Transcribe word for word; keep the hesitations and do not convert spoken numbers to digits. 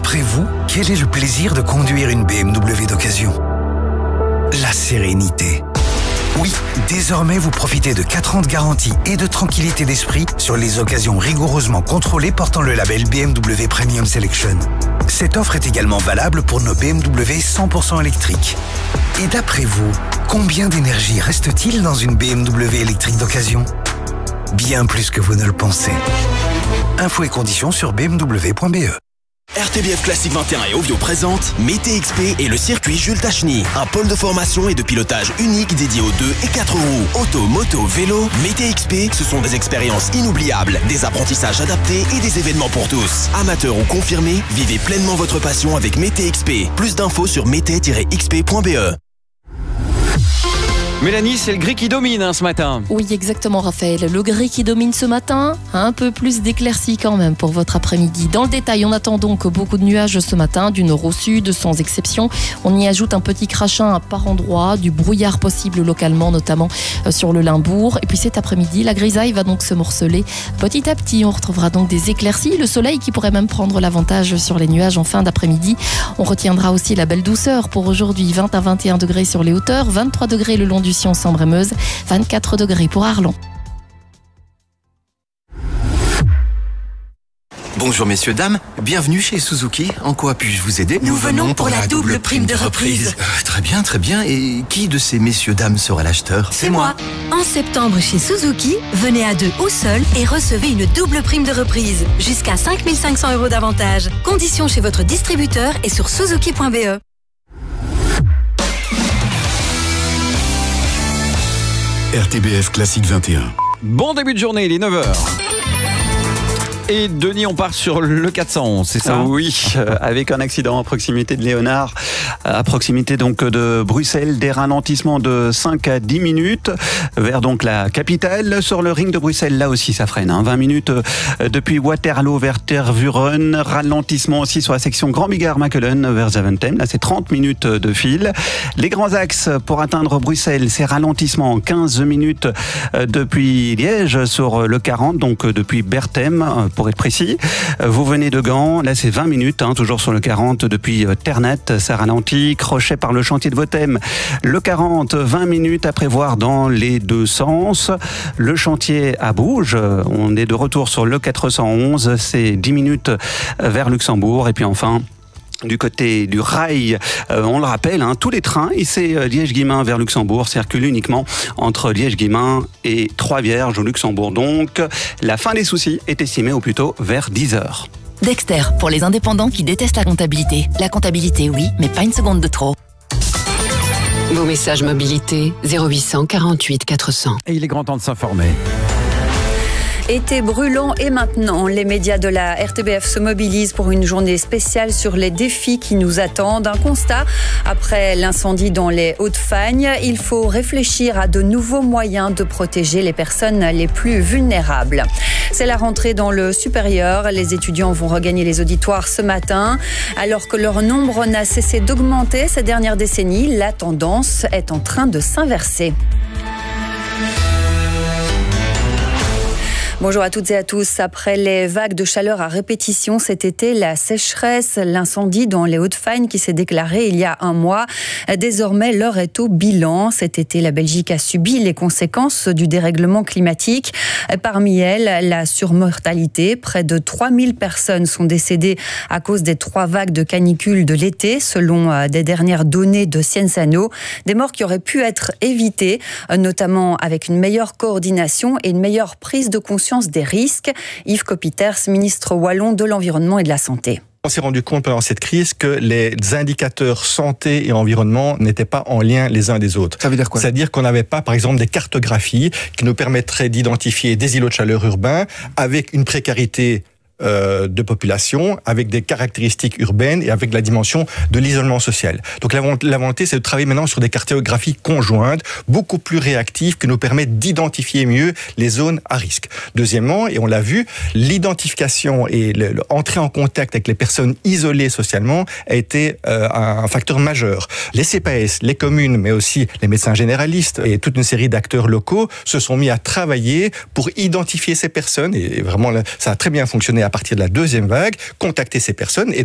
D'après vous, quel est le plaisir de conduire une B M W d'occasion? La sérénité. Oui, désormais vous profitez de quatre ans de garantie et de tranquillité d'esprit sur les occasions rigoureusement contrôlées portant le label B M W Premium Selection. Cette offre est également valable pour nos B M W cent pour cent électriques. Et d'après vous, combien d'énergie reste-t-il dans une B M W électrique d'occasion? Bien plus que vous ne le pensez. Infos et conditions sur b m w point b e. R T B F Classique vingt et un et Ovio présente MeteXP et le circuit Jules Tachny. Un pôle de formation et de pilotage unique dédié aux deux et quatre roues. Auto, moto, vélo, MeteXP, ce sont des expériences inoubliables, des apprentissages adaptés et des événements pour tous. Amateurs ou confirmés, vivez pleinement votre passion avec MeteXP. Plus d'infos sur mete tiret x p point b e. Mélanie, c'est le gris qui domine hein, ce matin. Oui, exactement, Raphaël. Le gris qui domine ce matin, un peu plus d'éclaircies quand même pour votre après-midi. Dans le détail, on attend donc beaucoup de nuages ce matin, du nord au sud, sans exception. On y ajoute un petit crachin par endroits, du brouillard possible localement, notamment sur le Limbourg. Et puis cet après-midi, la grisaille va donc se morceler petit à petit. On retrouvera donc des éclaircies, le soleil qui pourrait même prendre l'avantage sur les nuages en fin d'après-midi. On retiendra aussi la belle douceur pour aujourd'hui, vingt à vingt et un degrés sur les hauteurs, vingt-trois degrés le long du Sambre-et-Meuse, vingt-quatre degrés pour Arlon. Bonjour messieurs, dames, bienvenue chez Suzuki. En quoi puis-je vous aider? Nous venons pour la double prime de reprise. Euh, très bien, très bien. Et qui de ces messieurs, dames sera l'acheteur? C'est moi. En septembre chez Suzuki, venez à deux ou seul et recevez une double prime de reprise. Jusqu'à cinq mille cinq cents euros d'avantage. Conditions chez votre distributeur et sur suzuki point b e. R T B F Classique vingt et un. Bon début de journée, il est neuf heures. Et Denis, on part sur le quatre cent onze, c'est ça? Oui, euh, avec un accident à proximité de Léonard, à proximité donc de Bruxelles, des ralentissements de cinq à dix minutes vers donc la capitale. Sur le ring de Bruxelles, là aussi ça freine, hein. vingt minutes euh, depuis Waterloo vers Tervuren, ralentissement aussi sur la section Grand Bigard-Makelen vers Zaventem, là c'est trente minutes de fil. Les grands axes pour atteindre Bruxelles, c'est ralentissement quinze minutes euh, depuis Liège sur le quarante, donc euh, depuis Berthem, pour être précis. Vous venez de Gand, là c'est vingt minutes, hein, toujours sur le quarante depuis Ternat, ça ralentit. Crochet par le chantier de Votem, le quarante, vingt minutes à prévoir dans les deux sens. Le chantier à Bouge, on est de retour sur le quatre cent onze, c'est dix minutes vers Luxembourg. Et puis enfin, du côté du rail, euh, on le rappelle, hein, tous les trains, et c'est Liège-Guillemins vers Luxembourg, circulent uniquement entre Liège-Guillemins et Trois-Vierges au Luxembourg. Donc, la fin des soucis est estimée au plus tôt vers dix heures. Dexter, pour les indépendants qui détestent la comptabilité. La comptabilité, oui, mais pas une seconde de trop. Vos messages mobilité, zéro huit cent quarante-huit quatre cents. Et il est grand temps de s'informer. Été brûlant et maintenant, les médias de la R T B F se mobilisent pour une journée spéciale sur les défis qui nous attendent. Un constat, après l'incendie dans les Hauts-de-Fagne, il faut réfléchir à de nouveaux moyens de protéger les personnes les plus vulnérables. C'est la rentrée dans le supérieur. Les étudiants vont regagner les auditoires ce matin. Alors que leur nombre n'a cessé d'augmenter ces dernières décennies, la tendance est en train de s'inverser. Bonjour à toutes et à tous. Après les vagues de chaleur à répétition cet été, la sécheresse, l'incendie dans les Hauts-de-Fagne qui s'est déclaré il y a un mois, désormais l'heure est au bilan. Cet été, la Belgique a subi les conséquences du dérèglement climatique. Parmi elles, la surmortalité. Près de trois mille personnes sont décédées à cause des trois vagues de canicule de l'été, selon des dernières données de Cienzano. Des morts qui auraient pu être évitées, notamment avec une meilleure coordination et une meilleure prise de conscience des risques. Yves Copiters, ministre wallon de l'Environnement et de la Santé. On s'est rendu compte pendant cette crise que les indicateurs santé et environnement n'étaient pas en lien les uns des autres. Ça veut dire quoi? C'est-à-dire qu'on n'avait pas, par exemple, des cartographies qui nous permettraient d'identifier des îlots de chaleur urbains avec une précarité Euh, de population, avec des caractéristiques urbaines et avec la dimension de l'isolement social. Donc la, la volonté, c'est de travailler maintenant sur des cartographies conjointes, beaucoup plus réactives, qui nous permettent d'identifier mieux les zones à risque. Deuxièmement, et on l'a vu, l'identification et l'entrée en contact avec les personnes isolées socialement a été euh, un facteur majeur. Les C P S, les communes, mais aussi les médecins généralistes et toute une série d'acteurs locaux se sont mis à travailler pour identifier ces personnes, et vraiment ça a très bien fonctionné à partir de la deuxième vague, contacter ces personnes et